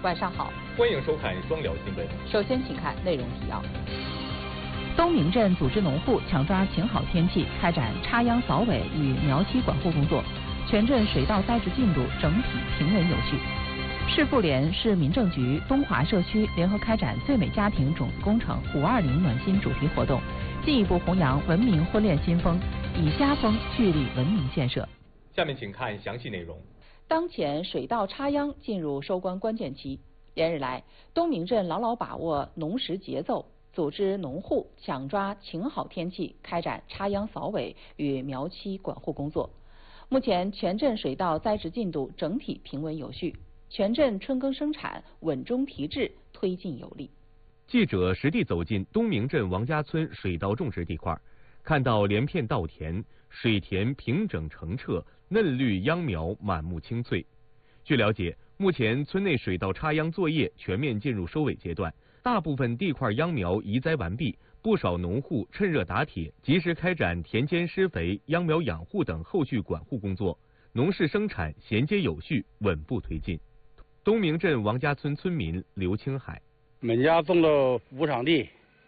晚上好， 欢迎收看双聊新闻。 首先，请看内容提要。东明镇组织农户抢抓晴好天气，开展插秧扫尾与苗期管护工作，全镇水稻栽植进度整体平稳有序。市妇联、市民政局、东华社区联合开展最美家庭种子工程520暖心主题活动，进一步弘扬文明婚恋新风，以家风聚力文明建设。 下面请看详细内容。 当前水稻插秧进入收官关键期，连日来，东明镇牢牢把握农时节奏，组织农户抢抓晴好天气，开展插秧扫尾与苗期管护工作。目前，全镇水稻栽植进度整体平稳有序，全镇春耕生产稳中提质，推进有力。 记者实地走进东明镇王家村水稻种植地块，看到连片稻田，水田平整澄澈，嫩绿秧苗满目青翠。据了解，目前村内水稻插秧作业全面进入收尾阶段，大部分地块秧苗移栽完毕，不少农户趁热打铁，及时开展田间施肥、秧苗养护等后续管护工作，农事生产衔接有序，稳步推进。东明镇王家村村民刘青海： 我们家种了5场地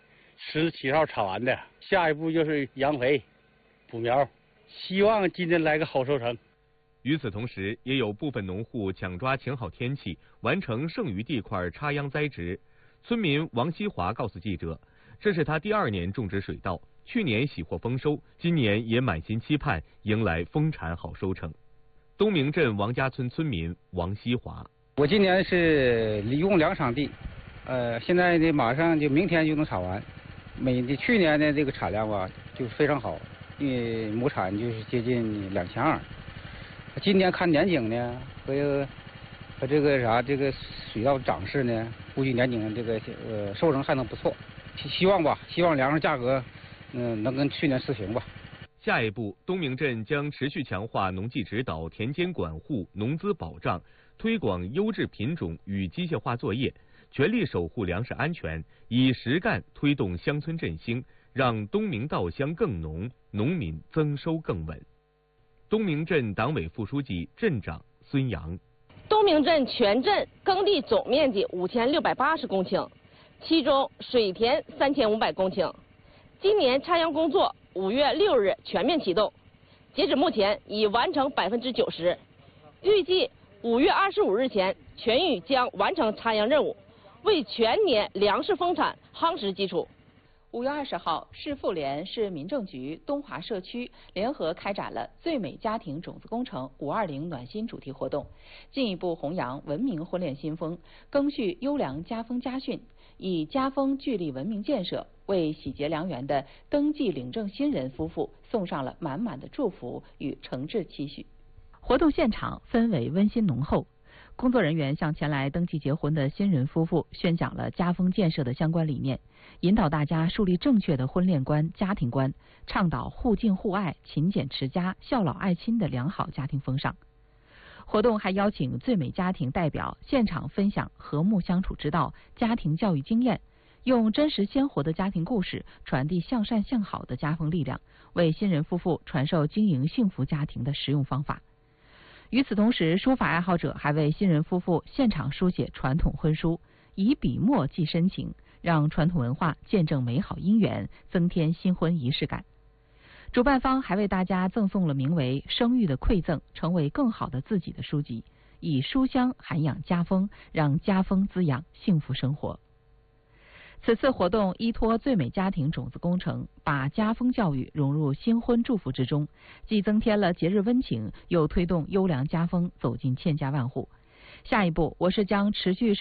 ，17号插完的，下一步就是养肥、补苗，希望今天来个好收成。 与此同时，也有部分农户抢抓晴好天气，完成剩余地块插秧栽植。村民王希华告诉记者，这是他第2年种植水稻，去年喜获丰收，今年也满心期盼迎来丰产好收成。东明镇王家村村民王希华： 我今年是一共2场地，现在呢马上就明天就能插完。去年的这个产量吧就非常好，因为亩产就是接近2200。今年看年景呢和这个水稻长势呢，估计年景这个收成还能不错。希望粮食价格能跟去年持平吧。 下一步，东明镇将持续强化农技指导、田间管护、农资保障，推广优质品种与机械化作业，全力守护粮食安全，以实干推动乡村振兴，让东明稻香更浓，农民增收更稳。东明镇党委副书记、镇长孙阳： 东明镇全镇耕地总面积5680公顷，其中水田3500公顷。今年插秧工作5月6日全面启动，截止目前已完成90%，预计5月25日前全域将完成插秧任务，为全年粮食丰产夯实基础。 5月20号，市妇联、市民政局、东华社区联合开展了最美家庭种子工程520暖心主题活动，进一步弘扬文明婚恋新风，赓续优良家风家训，以家风聚力文明建设，为喜结良缘的登记领证新人夫妇送上了满满的祝福与诚挚期许。活动现场氛围温馨浓厚，工作人员向前来登记结婚的新人夫妇宣讲了家风建设的相关理念，引导大家树立正确的婚恋观、家庭观，倡导互敬互爱、勤俭持家、孝老爱亲的良好家庭风尚。活动还邀请最美家庭代表现场分享和睦相处之道、家庭教育经验，用真实鲜活的家庭故事传递向善向好的家风力量，为新人夫妇传授经营幸福家庭的实用方法。与此同时，书法爱好者还为新人夫妇现场书写传统婚书，以笔墨寄深情，让传统文化见证美好姻缘，增添新婚仪式感。主办方还为大家赠送了名为《生育的馈赠》，成为更好的自己的书籍，以书香涵养家风，让家风滋养幸福生活。此次活动依托最美家庭种子工程，把家风教育融入新婚祝福之中，既增添了节日温情，又推动优良家风走进千家万户。下一步，我市将持续